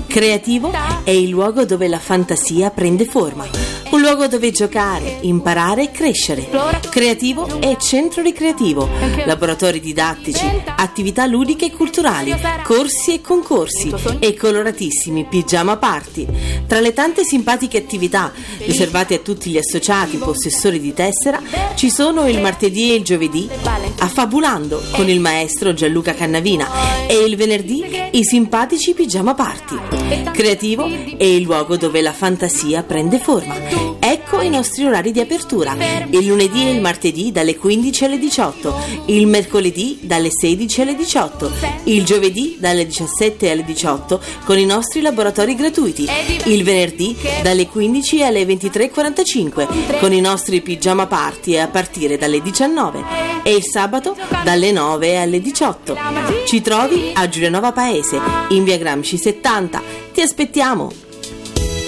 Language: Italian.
Creativo è il luogo dove la fantasia prende forma, un luogo dove giocare, imparare e crescere. Creativo è centro ricreativo, laboratori didattici, attività ludiche e culturali, corsi e concorsi e coloratissimi pigiama party. Tra le tante simpatiche attività riservate a tutti gli associati possessori di tessera ci sono il martedì e il giovedì Affabulando con il maestro Gianluca Cannavina e il venerdì i simpatici pigiama party. Creativo è il luogo dove la fantasia prende forma. Ecco i nostri orari di apertura: il lunedì e il martedì dalle 15 alle 18, il mercoledì dalle 16 alle 18, il giovedì dalle 17 alle 18 con i nostri laboratori gratuiti, il venerdì dalle 15 alle 23:45 con i nostri pigiama party a partire dalle 19 e il sabato dalle 9 alle 18. Ci trovi a Giulianova Paese, in via Gramsci 70. Ti aspettiamo!